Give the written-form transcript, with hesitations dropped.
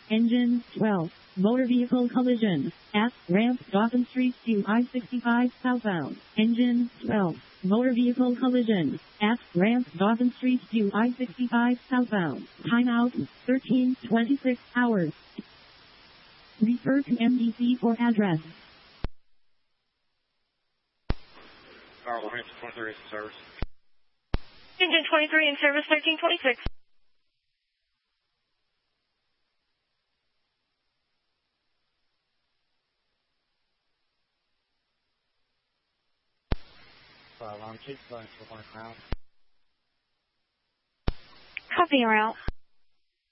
Engine 12. Motor vehicle collision. At ramp Dawson Street to I-65 southbound. Engine 12. Motor vehicle collision. At ramp Dawson Street to I-65 southbound. Timeout 13:26 hours. Refer to MDC for address. Power line 23 in service. Engine 23 in service 1326. Alarm 2, flying for 1 crown. Copy, route.